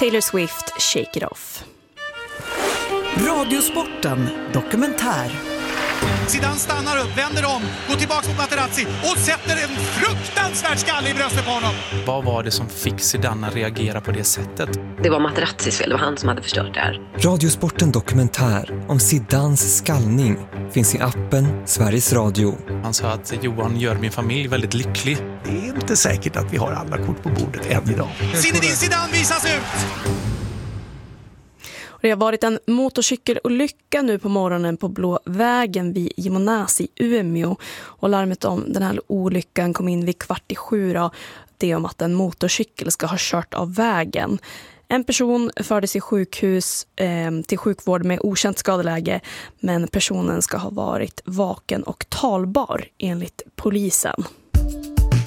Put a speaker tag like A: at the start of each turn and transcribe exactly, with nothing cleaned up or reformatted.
A: Taylor Swift, Shake It Off.
B: Radiosporten dokumentär.
C: Zidane stannar upp, vänder om, går tillbaka mot Materazzi och sätter en fruktansvärd skalle i bröstet på honom.
D: Vad var det som fick Zidane att reagera på det sättet?
E: Det var Materazzis fel, det var han som hade förstört det här.
F: Radiosporten dokumentär om Zidanes skallning finns i appen Sveriges Radio.
D: Han sa att Johan gör min familj väldigt lycklig.
G: Det är inte säkert att vi har alla kort på bordet än idag.
C: Zinedine Zidane visas ut!
A: Det har varit en motorcykelolycka nu på morgonen på Blå vägen vid Gimnäs i Umeå. Och larmet om den här olyckan kom in vid kvart i sju. Då. Det är om att en motorcykel ska ha kört av vägen. En person fördes i sjukhus eh, till sjukvård med okänt skadeläge. Men personen ska ha varit vaken och talbar enligt polisen.